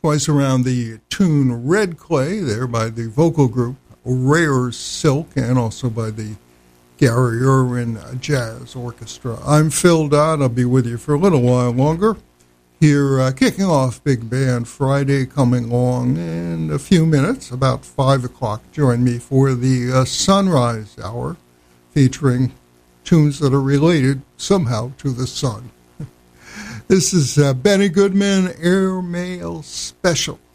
twice around the tune Red Clay, there by the vocal group Rare Silk, and also by the Gary Irwin Jazz Orchestra. I'm Phil Dodd. I'll be with you for a little while longer. Here, kicking off Big Band Friday, coming along in a few minutes, about 5 o'clock. Join me for the Sunrise Hour, featuring tunes that are related somehow to the sun. This is Benny Goodman Airmail Special.